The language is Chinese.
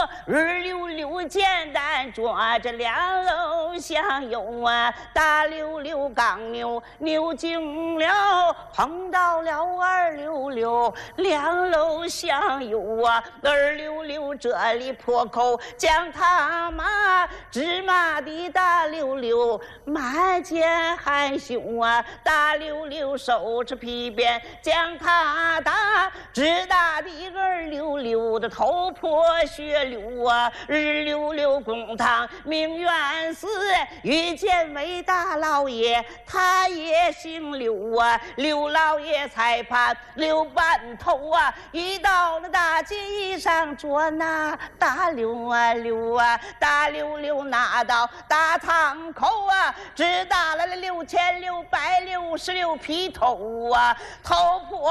日溜溜简单捉着两楼相拥啊，大溜溜刚扭扭精了，碰到了二溜溜两楼相拥啊，二溜溜这里破口将他骂，芝麻的大溜溜满肩害羞啊，大溜溜手持皮鞭将他打，直打的二溜溜的头破血流啊，日溜溜公堂名媛寺遇见伟大老爷，他也姓刘啊，刘老爷裁判刘半头啊，一到那大街上捉那大溜啊溜啊，大溜溜拿到大堂口啊，只打了6666劈头啊，头破